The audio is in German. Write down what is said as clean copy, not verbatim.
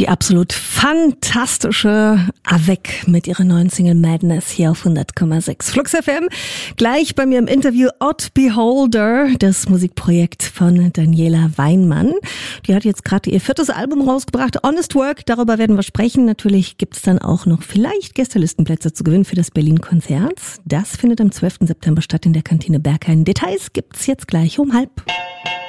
Die absolut fantastische Avec mit ihrer neuen Single Madness hier auf 100,6 Flux FM. Gleich bei mir im Interview Odd Beholder, das Musikprojekt von Daniela Weinmann. Die hat jetzt gerade ihr 4. Album rausgebracht, Honest Work. Darüber werden wir sprechen. Natürlich gibt's dann auch noch vielleicht Gästelistenplätze zu gewinnen für das Berlin-Konzert. Das findet am 12. September statt in der Kantine Berghain. Details gibt's jetzt gleich um 12:30.